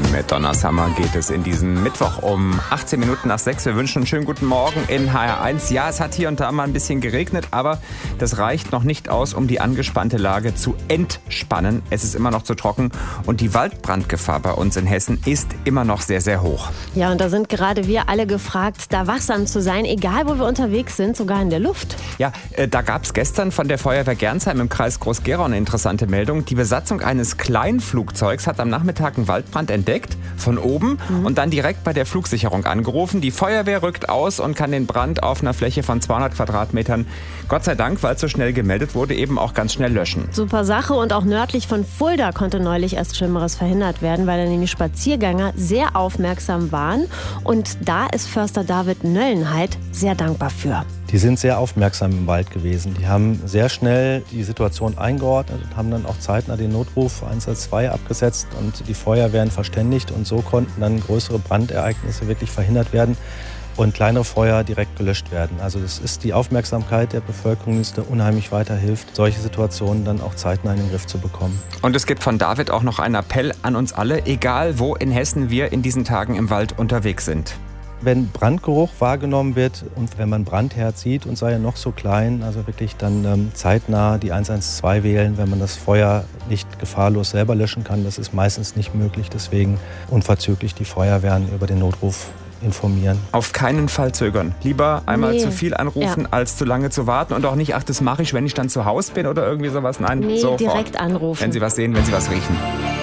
Mit Donna Summer geht es in diesen Mittwoch um 18 Minuten nach 6. Wir wünschen einen schönen guten Morgen in HR1. Ja, es hat hier und da mal ein bisschen geregnet, aber das reicht noch nicht aus, um die angespannte Lage zu entspannen. Es ist immer noch zu trocken und die Waldbrandgefahr bei uns in Hessen ist immer noch sehr, sehr hoch. Ja, und da sind gerade wir alle gefragt, da wachsam zu sein, egal wo wir unterwegs sind, sogar in der Luft. Ja, da gab es gestern von der Feuerwehr Gernsheim im Kreis Groß-Gerau eine interessante Meldung. Die Besatzung eines Kleinflugzeugs hat am Nachmittag einen Waldbrand entdeckt, von oben, und dann direkt bei der Flugsicherung angerufen. Die Feuerwehr rückt aus und kann den Brand auf einer Fläche von 200 Quadratmetern, Gott sei Dank, weil es so schnell gemeldet wurde, eben auch ganz schnell löschen. Super Sache, und auch nördlich von Fulda konnte neulich erst Schlimmeres verhindert werden, weil da nämlich Spaziergänger sehr aufmerksam waren. Und da ist Förster David Nöllenheit sehr dankbar für. Die sind sehr aufmerksam im Wald gewesen. Die haben sehr schnell die Situation eingeordnet und haben dann auch zeitnah den Notruf 112 abgesetzt und die Feuerwehren verständigt. Und so konnten dann größere Brandereignisse wirklich verhindert werden und kleinere Feuer direkt gelöscht werden. Also das ist die Aufmerksamkeit der Bevölkerung, die uns da unheimlich weiterhilft, solche Situationen dann auch zeitnah in den Griff zu bekommen. Und es gibt von David auch noch einen Appell an uns alle, egal wo in Hessen wir in diesen Tagen im Wald unterwegs sind. Wenn Brandgeruch wahrgenommen wird und wenn man Brandherd sieht und sei er noch so klein, also wirklich dann zeitnah die 112 wählen, wenn man das Feuer nicht gefahrlos selber löschen kann. Das ist meistens nicht möglich, deswegen unverzüglich die Feuerwehren über den Notruf informieren. Auf keinen Fall zögern. Lieber einmal zu viel anrufen, als zu lange zu warten, und auch nicht, ach, das mache ich, wenn ich dann zu Hause bin oder irgendwie sowas. Nein, sofort. Direkt anrufen. Wenn Sie was sehen, wenn Sie was riechen.